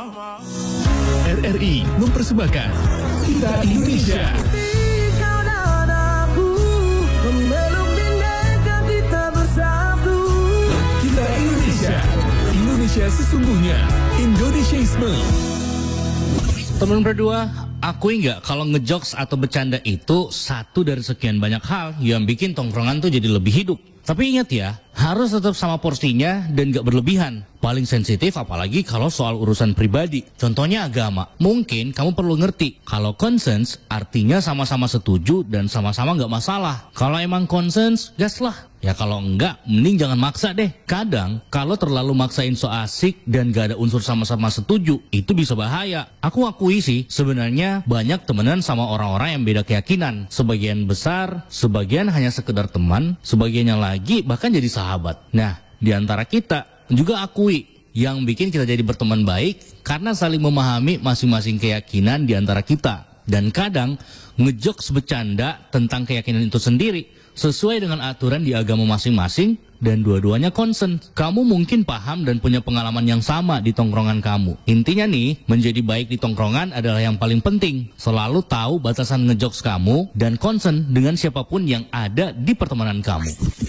RRI mempersembahkan Kita Indonesia. Kau dan aku memeluk bineka kita bersatu. Kita Indonesia. Indonesia sesungguhnya. Indonesiaisme. Teman berdua, akui nggak kalau ngejokes atau bercanda itu satu dari sekian banyak hal yang bikin tongkrongan tuh jadi lebih hidup. Tapi ingat ya, harus tetap sama porsinya dan gak berlebihan. Paling sensitif apalagi kalau soal urusan pribadi. Contohnya agama. Mungkin kamu perlu ngerti kalau consens artinya sama-sama setuju dan sama-sama gak masalah. Kalau emang consens, gas lah. Ya kalau enggak, mending jangan maksa deh. Kadang kalau terlalu maksain so asik dan gak ada unsur sama-sama setuju, itu bisa bahaya. Aku akui sih, sebenarnya banyak temenan sama orang-orang yang beda keyakinan. Sebagian besar, sebagian hanya sekedar teman, sebagiannya lagi bahkan jadi sahabat. Nah, di antara kita juga akui yang bikin kita jadi berteman baik karena saling memahami masing-masing keyakinan di antara kita. Dan kadang ngejokes bercanda tentang keyakinan itu sendiri sesuai dengan aturan di agama masing-masing dan dua-duanya concern. Kamu mungkin paham dan punya pengalaman yang sama di tongkrongan kamu. Intinya nih, menjadi baik di tongkrongan adalah yang paling penting. Selalu tahu batasan ngejokes kamu dan concern dengan siapapun yang ada di pertemanan kamu.